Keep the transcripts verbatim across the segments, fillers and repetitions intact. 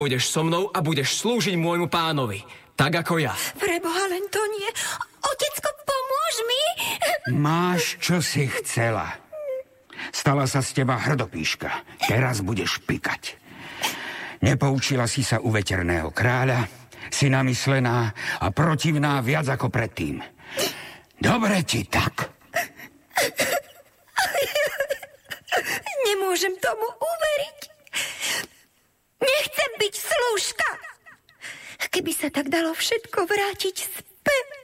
Budeš so mnou a budeš slúžiť môjmu pánovi. Tak ako ja. Preboha, len to nie. Otecko, pomôž mi. Máš, čo si chcela. Stala sa z teba hrdopíška. Teraz budeš pikať. Nepoučila si sa u veterného kráľa. Si namyslená a protivná viac ako predtým. Dobre ti tak. Nemôžem tomu uveriť. Nechcem byť slúžka. Keby sa tak dalo všetko vrátiť späť.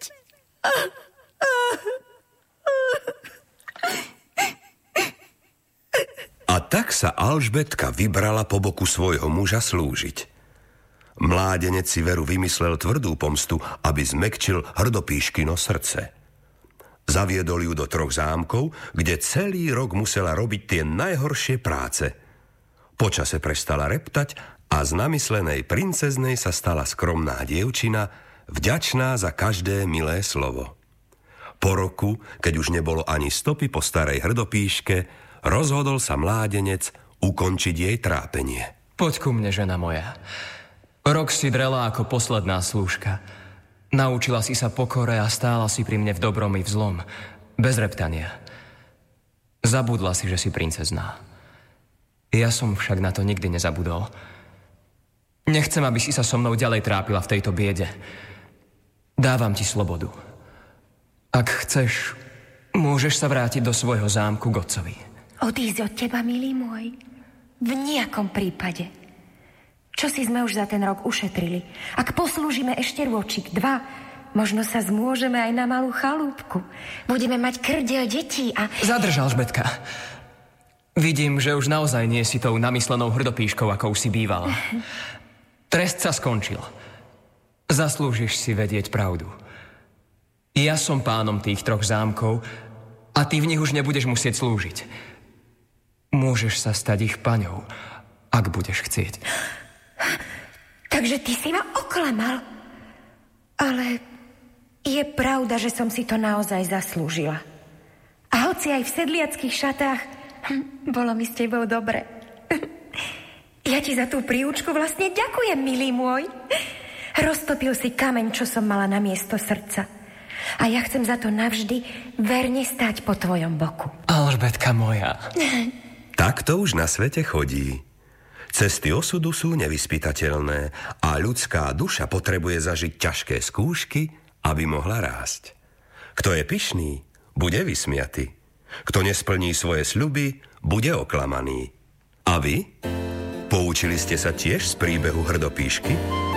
A tak sa Alžbetka vybrala po boku svojho muža slúžiť. Mládenec si veru vymyslel tvrdú pomstu, aby zmäkčil hrdopíškino srdce. Zaviedol ju do troch zámkov, kde celý rok musela robiť tie najhoršie práce. Počase prestala reptať a z namyslenej princeznej sa stala skromná dievčina, vďačná za každé milé slovo. Po roku, keď už nebolo ani stopy po starej hrdopíške, rozhodol sa mládenec ukončiť jej trápenie. Poď ku mne, žena moja. Rok si drela ako posledná slúžka. Naučila si sa pokore a stála si pri mne v dobrom i v zlom. Bez reptania. Zabudla si, že si princezná. Ja som však na to nikdy nezabudol. Nechcem, aby si sa so mnou ďalej trápila v tejto biede. Dávam ti slobodu. Ak chceš, môžeš sa vrátiť do svojho zámku k otcovi. Odísť od teba, milý môj? V nejakom prípade. Čo si sme už za ten rok ušetrili? Ak poslúžime ešte rôčik, dva, možno sa zmôžeme aj na malú chalúbku. Budeme mať krdiel detí a... Zadrž, Alžbetka. Vidím, že už naozaj nie si tou namyslenou hrdopíškou, akou si bývala. Trest sa skončil. Zaslúžiš si vedieť pravdu. Ja som pánom tých troch zámkov a ty v nich už nebudeš musieť slúžiť. Môžeš sa stať ich paňou, ak budeš chcieť. Takže ty si ma oklamal. Ale je pravda, že som si to naozaj zaslúžila. A hoci aj v sedliackých šatách, hm, bolo mi s tebou dobre. Ja ti za tú príučku vlastne ďakujem, milý môj. Roztopil si kameň, čo som mala na miesto srdca. A ja chcem za to navždy verne stáť po tvojom boku. Alžbetka moja. Tak to už na svete chodí. Cesty osudu sú nevyspytateľné a ľudská duša potrebuje zažiť ťažké skúšky, aby mohla rásť. Kto je pyšný, bude vysmiaty. Kto nesplní svoje sľuby, bude oklamaný. A vy? Poučili ste sa tiež z príbehu hrdopíšky?